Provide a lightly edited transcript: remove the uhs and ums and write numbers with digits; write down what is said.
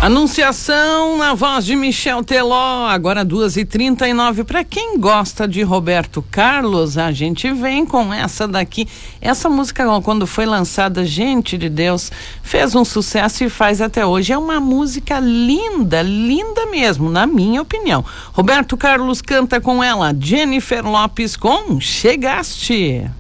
Anunciação na voz de Michel Teló, agora 2h39. Para quem gosta de Roberto Carlos, a gente vem com essa daqui. Essa música, quando foi lançada, gente de Deus, fez um sucesso e faz até hoje. É uma música linda, linda mesmo, na minha opinião. Roberto Carlos canta com ela, Jennifer Lopes com Chegaste.